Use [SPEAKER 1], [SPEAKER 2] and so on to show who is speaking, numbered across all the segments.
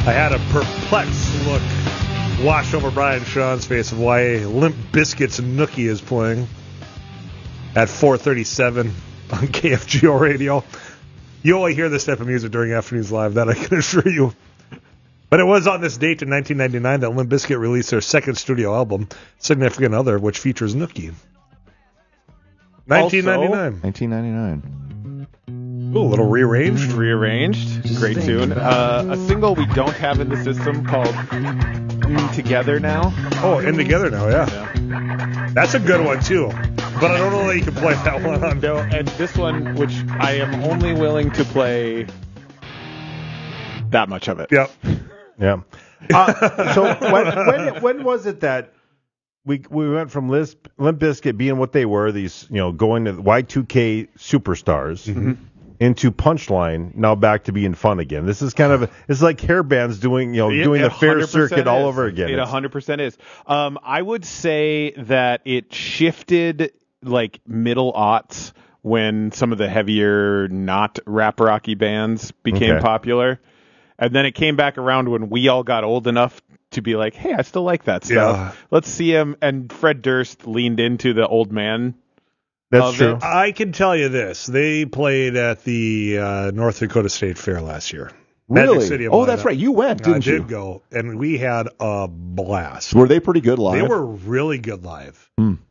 [SPEAKER 1] I had a perplexed look wash over Brian Sean's face of why Limp Bizkit's Nookie is playing at 4:37 on KFGO Radio. You only hear this type of music during Afternoons Live, that I can assure you. But it was on this date in 1999 that Limp Bizkit released their second studio album, Significant Other, which features Nookie. 1999.
[SPEAKER 2] 1999.
[SPEAKER 1] Ooh, a little rearranged.
[SPEAKER 3] Great tune. A single we don't have in the system called Together Now.
[SPEAKER 1] Oh, In Together Now, yeah. That's a good one, too. But I don't know that you can play that one on.
[SPEAKER 3] No, and this one, which I am only willing to play that much of it.
[SPEAKER 1] Yep.
[SPEAKER 4] Yeah. So when was it that we went from Limp Bizkit being what they were, these going to Y2K superstars, into Punchline, now back to being fun again? This is kind of it's like hair bands doing the fair circuit all over again.
[SPEAKER 3] It 100% is. I would say that it shifted like middle aughts when some of the heavier not rap rocky bands became popular. And then it came back around when we all got old enough to be like, hey, I still like that stuff.
[SPEAKER 1] Yeah.
[SPEAKER 3] Let's see him. And Fred Durst leaned into the old man.
[SPEAKER 4] That's true.
[SPEAKER 1] I can tell you this. They played at the North Dakota State Fair last year.
[SPEAKER 2] Really?
[SPEAKER 1] Magic City of
[SPEAKER 2] Oh,
[SPEAKER 1] Minot.
[SPEAKER 2] that's right. You went, didn't you?
[SPEAKER 1] I did go, and we had a blast.
[SPEAKER 2] Were they pretty good live?
[SPEAKER 1] They were really good live.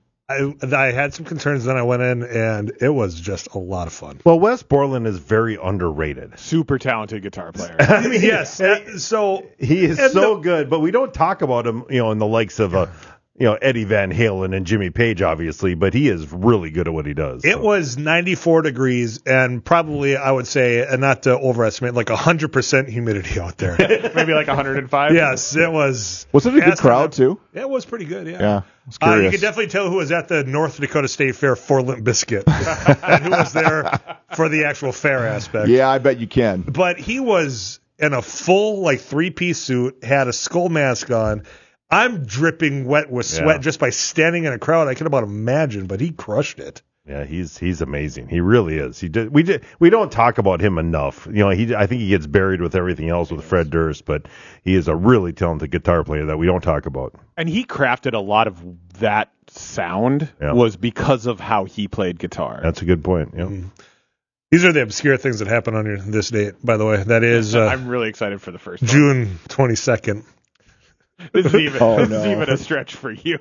[SPEAKER 1] I had some concerns, then I went in, and it was just a lot of fun.
[SPEAKER 4] Well, Wes Borland is very underrated.
[SPEAKER 3] Super talented guitar player.
[SPEAKER 1] Yes. So
[SPEAKER 4] he is so good, but we don't talk about him, in the likes of Eddie Van Halen and Jimmy Page, obviously, but he is really good at what he does.
[SPEAKER 1] It was 94 degrees and probably, I would say, and not to overestimate, like 100% humidity out there.
[SPEAKER 3] Maybe like 105?
[SPEAKER 1] Yes, it was.
[SPEAKER 2] Was it a good crowd, too?
[SPEAKER 1] It was pretty good, yeah.
[SPEAKER 2] Yeah, I was curious.
[SPEAKER 1] You could definitely tell who was at the North Dakota State Fair for Limp Bizkit and who was there for the actual fair aspect.
[SPEAKER 2] Yeah, I bet you can.
[SPEAKER 1] But he was in a full, three-piece suit, had a skull mask on. I'm dripping wet with sweat just by standing in a crowd. I can about imagine, but he crushed it.
[SPEAKER 4] Yeah, he's amazing. He really is. We don't talk about him enough. I think he gets buried with everything else with Fred Durst, but he is a really talented guitar player that we don't talk about.
[SPEAKER 3] And he crafted a lot of that sound was because of how he played guitar.
[SPEAKER 4] That's a good point. Yeah.
[SPEAKER 1] These are the obscure things that happen on this date, by the way. That is
[SPEAKER 3] I'm really excited for the first one.
[SPEAKER 1] June 22nd.
[SPEAKER 3] This is even a stretch for you.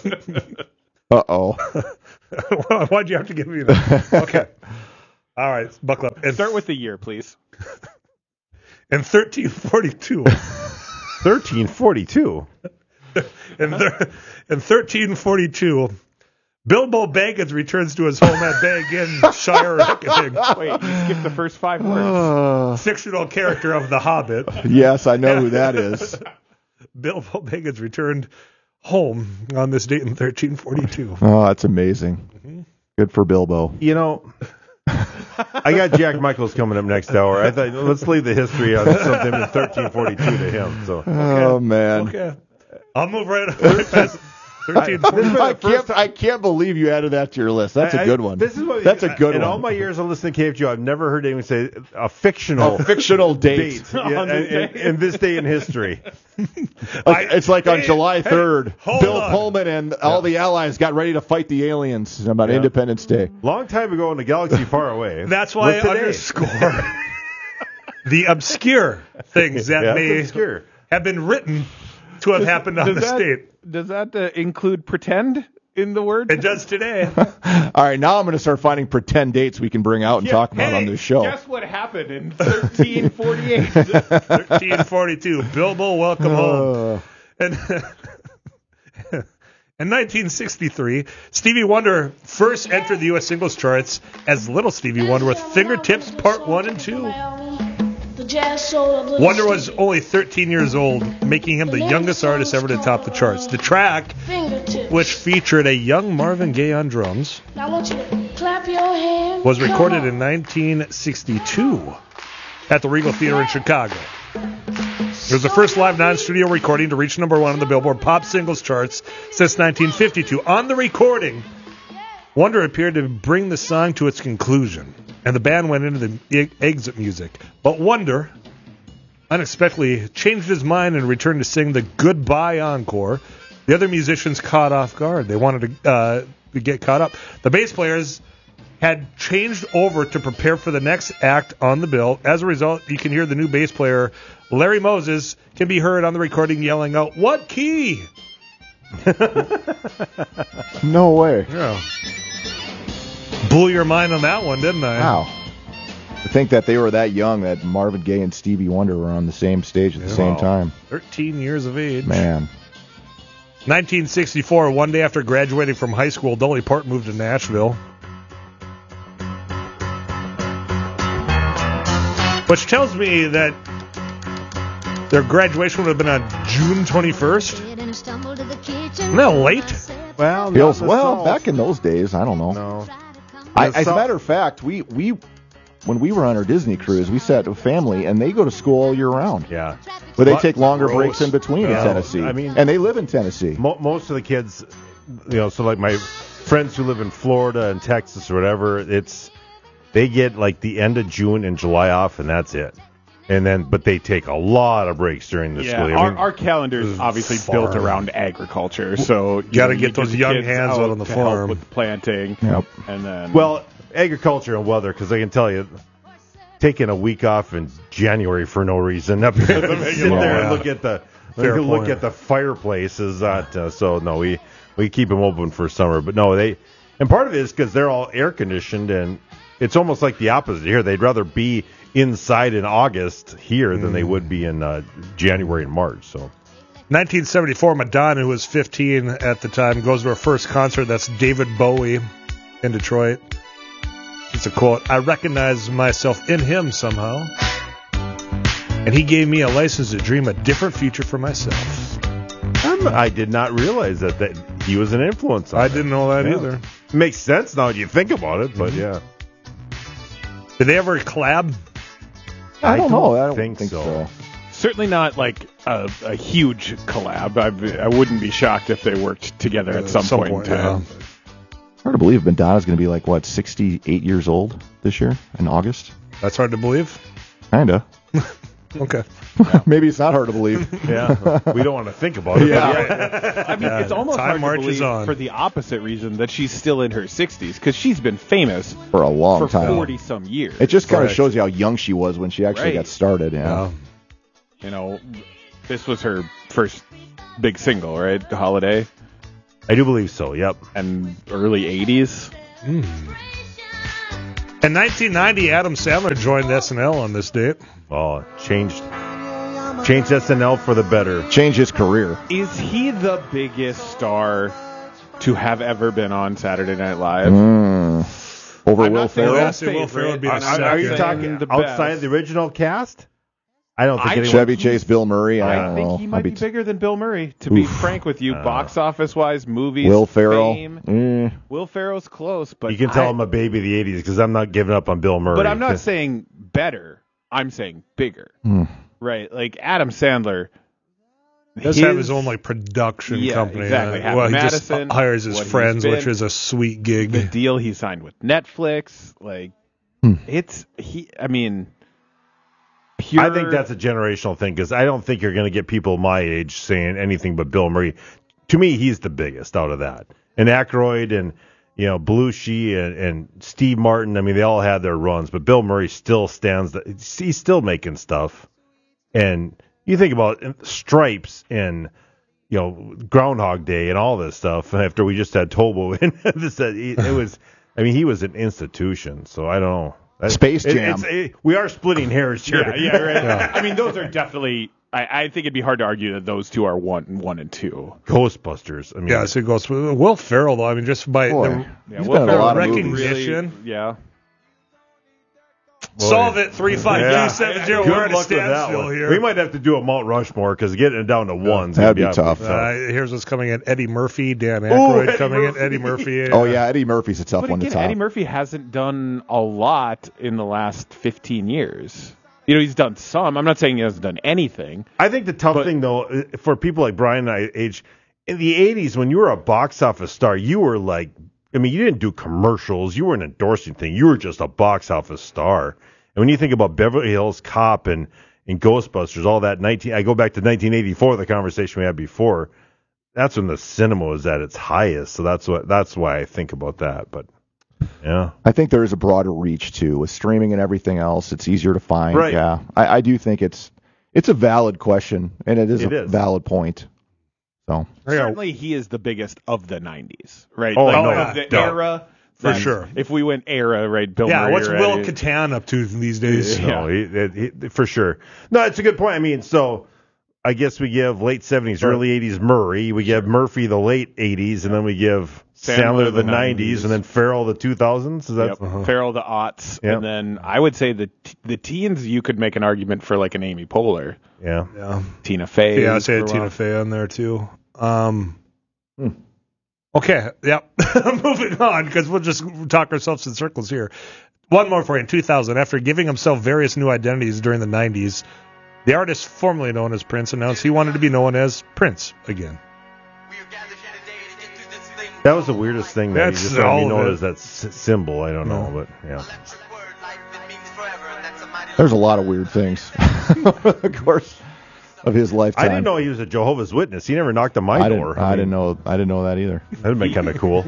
[SPEAKER 2] Uh-oh.
[SPEAKER 1] Why'd you have to give me that? Okay. All right, buckle up. And
[SPEAKER 3] start with the year, please.
[SPEAKER 1] In 1342.
[SPEAKER 4] 1342?
[SPEAKER 1] In 1342, Bilbo Baggins returns to his home at Bag Shire Reckoning.
[SPEAKER 3] Wait, you skipped the first 5 words.
[SPEAKER 1] Fictional character of The Hobbit.
[SPEAKER 2] Yes, I know who that is.
[SPEAKER 1] Bilbo Baggins returned home on this date in 1342.
[SPEAKER 2] Oh, that's amazing. Good for Bilbo.
[SPEAKER 4] I got Jack Michaels coming up next hour. I thought let's leave the history on something in 1342 to him. So.
[SPEAKER 2] Oh man.
[SPEAKER 1] Okay. I'll move right past 1342.
[SPEAKER 2] I can't believe you added that to your list. That's a good one. That's a good one.
[SPEAKER 4] In all my years of listening to KFGO, I've never heard anyone say a fictional
[SPEAKER 2] date.
[SPEAKER 4] In this day in history.
[SPEAKER 2] It's like on July 3rd, Bill Pullman and all the allies got ready to fight the aliens about Independence Day.
[SPEAKER 4] Long time ago in a galaxy far away.
[SPEAKER 1] That's why I underscore the obscure things that may have been written to have happened on the state.
[SPEAKER 3] Does that include pretend in the word?
[SPEAKER 1] It does today.
[SPEAKER 2] All right, now I'm going to start finding pretend dates we can bring out and talk about on this show.
[SPEAKER 3] Guess what happened in 1348?
[SPEAKER 1] 1342. Bilbo, welcome home. And in 1963, Stevie Wonder first entered the U.S. singles charts as Little Stevie Wonder with Fingertips Part 1 and 2. Wonder was only 13 years old, making him the youngest artist ever to top the charts. The track, which featured a young Marvin Gaye on drums, was recorded in 1962 at the Regal Theater in Chicago. It was the first live non-studio recording to reach number 1 on the Billboard Pop Singles charts since 1952. On the recording, Wonder appeared to bring the song to its conclusion, and the band went into the exit music. But Wonder unexpectedly changed his mind and returned to sing the Goodbye Encore. The other musicians caught off guard. They wanted to get caught up. The bass players had changed over to prepare for the next act on the bill. As a result, you can hear the new bass player, Larry Moses, can be heard on the recording yelling out, "What key?"
[SPEAKER 2] No way.
[SPEAKER 1] Yeah. Blew your mind on that one, didn't I?
[SPEAKER 2] Wow. To think that they were that young, that Marvin Gaye and Stevie Wonder were on the same stage at the same time.
[SPEAKER 1] 13 years of age.
[SPEAKER 2] Man.
[SPEAKER 1] 1964, one day after graduating from high school, Dolly Parton moved to Nashville. Which tells me that their graduation would have been on June 21st. Isn't that late?
[SPEAKER 2] Well, back in those days, I don't know.
[SPEAKER 4] No.
[SPEAKER 2] As a matter of fact, we when we were on our Disney cruise, we sat with family, and they go to school all year round.
[SPEAKER 4] Yeah.
[SPEAKER 2] But they take longer breaks in between in Tennessee.
[SPEAKER 4] I mean,
[SPEAKER 2] and they live in Tennessee.
[SPEAKER 4] Most of the kids, so like my friends who live in Florida and Texas or whatever, they get like the end of June and July off, and that's it. And then, but they take a lot of breaks during the school year.
[SPEAKER 3] Our calendar is obviously built around agriculture, so you
[SPEAKER 1] got to get those young hands out on the farm
[SPEAKER 3] help with planting.
[SPEAKER 2] Yep.
[SPEAKER 3] And then,
[SPEAKER 4] agriculture and weather, because I can tell you, taking a week off in January for no reason, sit there and look at the fireplace is not. So no, we keep them open for summer, but no, and part of it is because they're all air conditioned, and it's almost like the opposite here. They'd rather be inside in August here than they would be in January and March. So,
[SPEAKER 1] 1974, Madonna, who was 15 at the time, goes to her first concert. That's David Bowie in Detroit. It's a quote, "I recognize myself in him somehow, and he gave me a license to dream a different future for myself."
[SPEAKER 4] I did not realize that he was an influence on
[SPEAKER 1] I didn't know that either.
[SPEAKER 4] It makes sense now that you think about it, but yeah.
[SPEAKER 1] Did they ever collab?
[SPEAKER 2] I don't know. I don't
[SPEAKER 4] think so.
[SPEAKER 3] certainly not like a huge collab. I wouldn't be shocked if they worked together at some point in time.
[SPEAKER 1] Yeah.
[SPEAKER 2] Hard to believe Madonna's going to be like, 68 years old this year in August?
[SPEAKER 1] That's hard to believe.
[SPEAKER 2] Kinda.
[SPEAKER 1] Okay.
[SPEAKER 2] Maybe it's not hard to believe.
[SPEAKER 4] Yeah. We don't want to think about it.
[SPEAKER 3] Yeah. I mean, it's almost
[SPEAKER 1] time
[SPEAKER 3] hard to
[SPEAKER 1] marches
[SPEAKER 3] believe
[SPEAKER 1] on.
[SPEAKER 3] for the opposite reason that she's still in her 60s, because she's been famous
[SPEAKER 2] For a long
[SPEAKER 3] for
[SPEAKER 2] time.
[SPEAKER 3] 40-some years.
[SPEAKER 2] It just kind of
[SPEAKER 1] Correct.
[SPEAKER 2] shows you how young she was when she actually got started. Yeah.
[SPEAKER 3] You know, this was her first big single, right? Holiday.
[SPEAKER 4] I do believe so, yep.
[SPEAKER 3] And early 80s.
[SPEAKER 1] In 1990, Adam Sandler joined SNL on this date.
[SPEAKER 4] Oh, changed SNL for the better.
[SPEAKER 2] Changed his career.
[SPEAKER 3] Is he the biggest star to have ever been on Saturday Night Live?
[SPEAKER 2] Over
[SPEAKER 3] I'm
[SPEAKER 2] Will
[SPEAKER 3] not saying
[SPEAKER 2] Ferrell?
[SPEAKER 3] that's
[SPEAKER 1] Will Ferrell would be the
[SPEAKER 4] Are you
[SPEAKER 1] second.
[SPEAKER 4] talking
[SPEAKER 3] the
[SPEAKER 4] outside
[SPEAKER 3] best.
[SPEAKER 4] the original cast? I don't think anyone.
[SPEAKER 2] Chevy Chase, Bill Murray. I
[SPEAKER 3] I
[SPEAKER 2] don't know.
[SPEAKER 3] think he might be
[SPEAKER 2] I'd
[SPEAKER 3] bigger than Bill Murray, to be frank with you. Box office-wise, movies,
[SPEAKER 2] Will Ferrell.
[SPEAKER 3] fame. Will Ferrell's close, but
[SPEAKER 4] You can tell I'm a baby of the 80s because I'm not giving up on Bill Murray.
[SPEAKER 3] But I'm not saying better. I'm saying bigger. Right? Like Adam Sandler.
[SPEAKER 1] He does have his own production company.
[SPEAKER 3] Exactly. Happy
[SPEAKER 1] Well, he
[SPEAKER 3] Madison,
[SPEAKER 1] just hires his
[SPEAKER 3] what he's
[SPEAKER 1] friends,
[SPEAKER 3] been,
[SPEAKER 1] which is a sweet gig.
[SPEAKER 3] the deal he signed with Netflix. Like, I mean, pure.
[SPEAKER 4] I think that's a generational thing because I don't think you're going to get people my age saying anything but Bill Murray. To me, he's the biggest out of that. And Aykroyd and Belushi and Steve Martin. I mean, they all had their runs, but Bill Murray still stands. He's still making stuff. And you think about Stripes and Groundhog Day and all this stuff. After we just had Tobo in, it was. I mean, he was an institution. So I don't know.
[SPEAKER 2] Space Jam.
[SPEAKER 4] We are splitting hairs here.
[SPEAKER 3] Yeah, right. I mean, those are definitely. I think it'd be hard to argue that those two are one and two.
[SPEAKER 4] Ghostbusters. I mean,
[SPEAKER 1] Yeah, so it goes. Will Ferrell, though, I mean, just by
[SPEAKER 2] Boy,
[SPEAKER 1] the
[SPEAKER 2] he's been in a lot of movies.
[SPEAKER 1] recognition.
[SPEAKER 3] Yeah.
[SPEAKER 1] Solve it, 35270. We're
[SPEAKER 4] Good
[SPEAKER 1] at a
[SPEAKER 4] luck with that
[SPEAKER 1] standstill
[SPEAKER 4] one.
[SPEAKER 1] here.
[SPEAKER 4] We might have to do a Mount Rushmore because getting it down to ones
[SPEAKER 2] That'd be
[SPEAKER 4] would
[SPEAKER 2] tough.
[SPEAKER 1] Here's what's coming in. Eddie Murphy, Dan Aykroyd
[SPEAKER 4] Eddie
[SPEAKER 1] coming
[SPEAKER 4] Murphy.
[SPEAKER 1] in. Eddie Murphy.
[SPEAKER 2] Oh, yeah, Eddie Murphy's a tough
[SPEAKER 3] But
[SPEAKER 2] one
[SPEAKER 3] again,
[SPEAKER 2] to top.
[SPEAKER 3] Eddie Murphy hasn't done a lot in the last 15 years. He's done some. I'm not saying he hasn't done anything.
[SPEAKER 4] I think the tough thing, though, for people like Brian and I age, in the 80s, when you were a box office star, you were like, you didn't do commercials. You weren't endorsing things. You were just a box office star. And when you think about Beverly Hills Cop and in Ghostbusters, all that I go back to 1984, the conversation we had before. That's when the cinema was at its highest. So that's why I think about that. But yeah,
[SPEAKER 2] I think there is a broader reach too with streaming and everything else. It's easier to find.
[SPEAKER 4] Right.
[SPEAKER 2] Yeah, I do think it's a valid question, and it is a valid point. So
[SPEAKER 3] certainly he is the biggest of the 90s, right?
[SPEAKER 4] Oh,
[SPEAKER 3] of the era.
[SPEAKER 1] For sure.
[SPEAKER 3] If we went era, right, Bill Murray.
[SPEAKER 1] Yeah, what's Will Catan up to these days?
[SPEAKER 4] No, he, for sure. No, it's a good point. I mean, so I guess we give late 70s, early 80s Murray. We give Murphy the late 80s, and then we give Sandler the 90s, and then Farrell the 2000s. Is that
[SPEAKER 3] Farrell the aughts, and then I would say the teens. You could make an argument for like an Amy Poehler.
[SPEAKER 1] Yeah.
[SPEAKER 3] Tina Fey.
[SPEAKER 1] Yeah, I'd say Tina Fey on there too. Okay, yep. Moving on, because we'll just talk ourselves in circles here. One more for you. In 2000, after giving himself various new identities during the 90s, the artist formerly known as Prince announced he wanted to be known as Prince again.
[SPEAKER 4] That was the weirdest thing that he just wanted to be known as that symbol. I don't know, but yeah.
[SPEAKER 2] There's a lot of weird things, of course, of his lifetime.
[SPEAKER 4] I didn't know he was a Jehovah's Witness. He never knocked on my door.
[SPEAKER 2] I didn't know that either.
[SPEAKER 4] That'd have been kind of cool.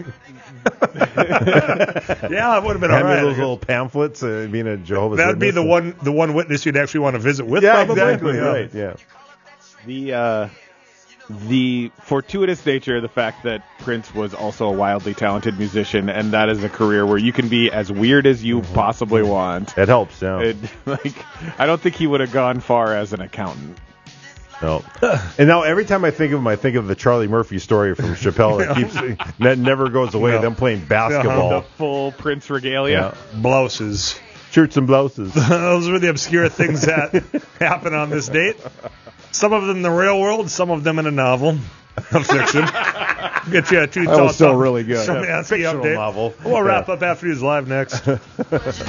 [SPEAKER 1] Yeah, it would have been all right.
[SPEAKER 4] Those little pamphlets, being a Jehovah's
[SPEAKER 1] That'd
[SPEAKER 4] Witness.
[SPEAKER 1] That'd be the one witness you'd actually want to visit with.
[SPEAKER 4] Yeah,
[SPEAKER 1] probably.
[SPEAKER 4] exactly. Right. Yeah.
[SPEAKER 3] The fortuitous nature of the fact that Prince was also a wildly talented musician, and that is a career where you can be as weird as you possibly want.
[SPEAKER 4] It helps, yeah.
[SPEAKER 3] I don't think he would have gone far as an accountant.
[SPEAKER 4] No. And now every time I think of him, I think of the Charlie Murphy story from Chappelle that never goes away. Them playing basketball.
[SPEAKER 3] The full Prince regalia.
[SPEAKER 1] Blouses.
[SPEAKER 4] Shirts and blouses.
[SPEAKER 1] Those were the obscure things that happen on this date. Some of them in the real world, some of them in a novel of fiction. Get you two thoughts.
[SPEAKER 2] That was still really good.
[SPEAKER 1] Fictional
[SPEAKER 4] update. Novel.
[SPEAKER 1] We'll wrap up after he's live next.